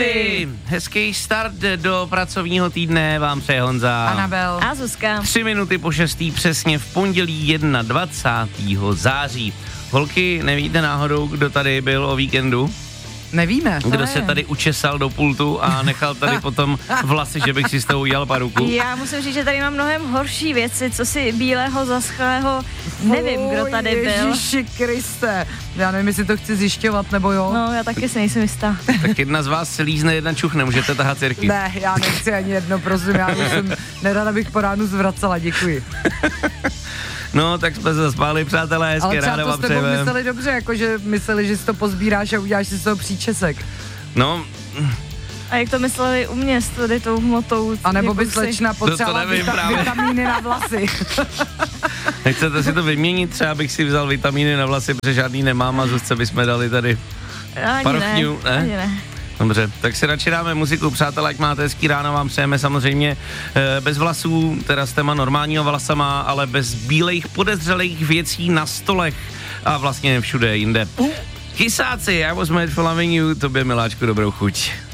Hezký start do pracovního týdne vám přeje Honza. Anabel. A Zuzka. 3 minuty po 6. přesně v pondělí 21. září. Holky, nevíte náhodou, kdo tady byl o víkendu? Nevíme. Kdo se tady učesal do pultu a nechal tady potom vlasy, že bych si s tou udělal paruku? Já musím říct, že tady mám mnohem horší věci, co si bílého zaschlého, nevím, kdo tady byl. Ježiši Kriste, já nevím, jestli to chci zjišťovat, nebo jo. No, já taky si nejsem jistá. Tak jedna z vás se lízne, jedna čuchne, můžete tahat cirky. Ne, já nechci ani jedno, prosím, já už jsem nerada, abych po ránu zvracela, děkuji. No, tak jsme se zaspali, přátelé, hezké ráno vám Ale třeba to s tebou přejeme. mysleli dobře, jakože mysleli, že si to pozbíráš a uděláš si z toho příčesek. No, A jak to mysleli u mě s tady tou hmotou? A nebo by jako slečna potřebovala nevím právě. vitamíny na vlasy. nechcete si to vyměnit? Třeba bych si vzal vitamíny na vlasy, protože žádný nemám a Zuzce bychom dali tady parochňu, ne? Ani ne. Dobře, tak si radši dáme muziku, přátelé, ať máte hezký ráno, vám přejeme samozřejmě bez vlasů, teda s téma normálního vlasama, ale bez bílejch podezřelých věcí na stolech a vlastně všude jinde. Kysáci, já was made for loving you, tobě miláčku dobrou chuť.